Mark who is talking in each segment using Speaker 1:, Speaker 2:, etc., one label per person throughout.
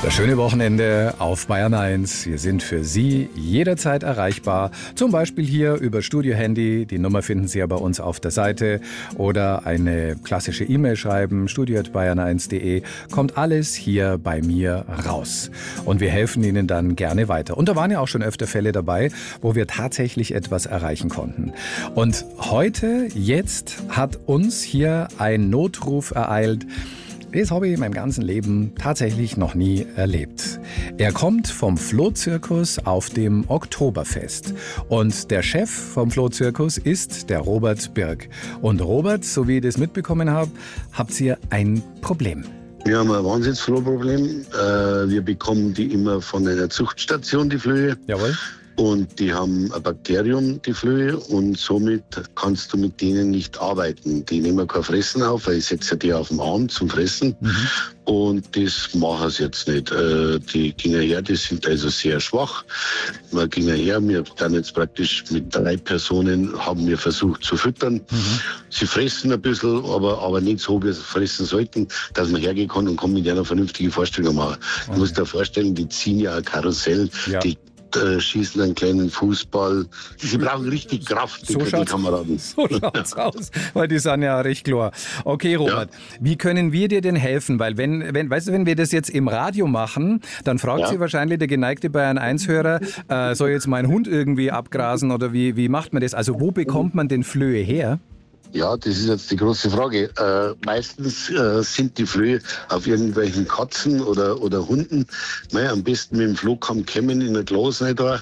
Speaker 1: Das schöne Wochenende auf Bayern 1. Wir sind für Sie jederzeit erreichbar. Zum Beispiel hier über Studio-Handy. Die Nummer finden Sie ja bei uns auf der Seite. Oder eine klassische E-Mail schreiben, studio@bayern1.de. Kommt alles hier bei mir raus. Und wir helfen Ihnen dann gerne weiter. Und da waren ja auch schon öfter Fälle dabei, wo wir tatsächlich etwas erreichen konnten. Und heute, jetzt, hat uns hier ein Notruf ereilt. Das habe ich in meinem ganzen Leben tatsächlich noch nie erlebt. Er kommt vom Flohzirkus auf dem Oktoberfest. Und der Chef vom Flohzirkus ist der Robert Birk. Und Robert, so wie ich das mitbekommen habe, habt ihr ein Problem.
Speaker 2: Wir haben ein Wahnsinnsflohproblem. Wir bekommen die immer von einer Zuchtstation, die Flöhe.
Speaker 1: Jawohl.
Speaker 2: Und die haben ein Bakterium, die Flöhe, und somit kannst du mit denen nicht arbeiten. Die nehmen kein Fressen auf, weil ich setze die auf den Arm zum Fressen. Und das machen sie jetzt nicht. Die gehen her, die sind also sehr schwach. Wir gehen her, wir dann jetzt praktisch mit 3 Personen haben wir versucht zu füttern. Sie fressen ein bisschen, aber nicht so, wie sie fressen sollten, dass man hergehen kann und kann mit einer vernünftige Vorstellung machen. Du musst dir vorstellen, die ziehen ja ein Karussell, die schießen einen kleinen Fußball. Sie brauchen richtig Kraft, die Kameraden.
Speaker 1: So schaut's aus, weil die sind ja recht klar. Okay, Robert, wie können wir dir denn helfen? Weil weißt du, wenn wir das jetzt im Radio machen, dann fragt sich wahrscheinlich der geneigte Bayern 1-Hörer, soll jetzt mein Hund irgendwie abgrasen oder wie macht man das? Also wo bekommt man den Flöhe her?
Speaker 2: Ja, das ist jetzt die große Frage. Meistens sind die Flöhe auf irgendwelchen Katzen oder Hunden. Naja, am besten mit dem Flohkamm kämmen in ein Glas rein da.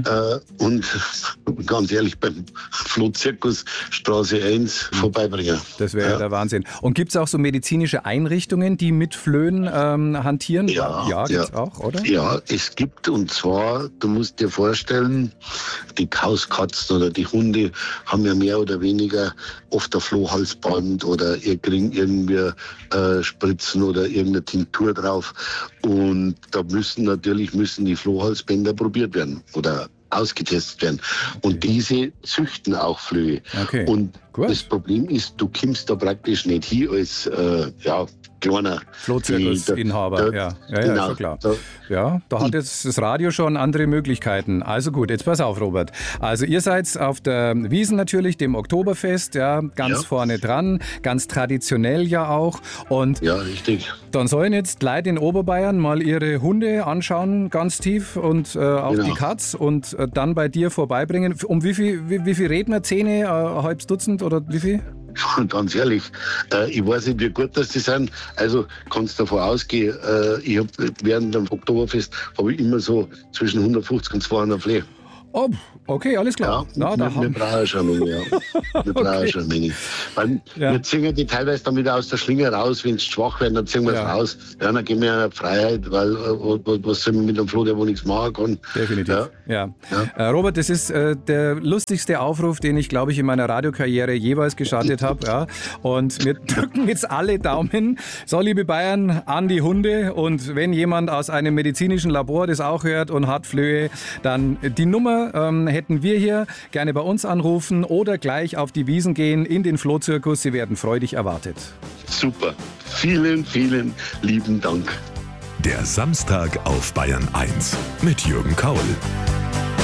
Speaker 2: Und ganz ehrlich, beim Flohzirkus Straße 1 vorbeibringen.
Speaker 1: Das wäre ja der Wahnsinn. Und gibt es auch so medizinische Einrichtungen, die mit Flöhen hantieren? Ja, gibt's auch, oder? Ja,
Speaker 2: es gibt, und zwar, du musst dir vorstellen, die Hauskatzen oder die Hunde haben ja mehr oder weniger oft ein Flohhalsband oder ihr kriegen irgendwie Spritzen oder irgendeine Tinktur drauf. Und da müssen die Flohhalsbänder probiert werden oder ausgetestet werden. Und diese züchten auch Flöhe. Okay. Und das Problem ist, du kommst da praktisch nicht hin als kleiner
Speaker 1: Flohzirkusinhaber. Ja, ist schon klar. Da hat jetzt das Radio schon andere Möglichkeiten. Also gut, jetzt pass auf, Robert. Also ihr seid auf der Wiesn natürlich, dem Oktoberfest, ganz vorne dran, ganz traditionell ja auch. Und
Speaker 2: ja, richtig.
Speaker 1: Dann sollen jetzt Leute in Oberbayern mal ihre Hunde anschauen, ganz tief, und auch die Katz, und dann bei dir vorbeibringen. Um wie viel reden wir? 10, ein halbes Dutzend oder wie viel?
Speaker 2: Ganz ehrlich, ich weiß nicht, wie gut das sind. Also kannst du davon ausgehen, ich habe während dem Oktoberfest immer so zwischen 150 und 200 Flee.
Speaker 1: Oh, okay, alles klar.
Speaker 2: Ja, wir brauchen schon eine Menge. Wir brauchen schon eine Menge. Weil wir ziehen die teilweise dann wieder aus der Schlinge raus, wenn sie schwach werden, dann ziehen wir es raus. Ja, dann gehen wir in eine Freiheit, weil was soll man mit einem Floh, der wo nichts machen kann.
Speaker 1: Definitiv. Ja. Robert, das ist der lustigste Aufruf, den ich, glaube ich, in meiner Radiokarriere jeweils gestartet habe. Ja. Und wir drücken jetzt alle Daumen. So, liebe Bayern, an die Hunde. Und wenn jemand aus einem medizinischen Labor das auch hört und hat Flöhe, dann die Nummer hätten wir hier. Gerne bei uns anrufen oder gleich auf die Wiesn gehen in den Flohzirkus. Sie werden freudig erwartet.
Speaker 2: Super. Vielen, vielen lieben Dank.
Speaker 3: Der Samstag auf Bayern 1 mit Jürgen Kaul.